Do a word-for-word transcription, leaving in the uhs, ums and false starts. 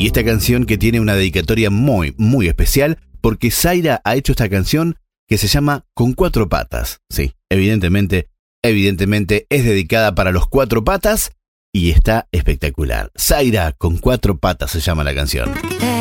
Y esta canción que tiene una dedicatoria muy, muy especial, porque Zaira ha hecho esta canción que se llama Con Cuatro Patas. Sí, evidentemente, evidentemente es dedicada para los cuatro patas y está espectacular. Zaira, Con Cuatro Patas se llama la canción.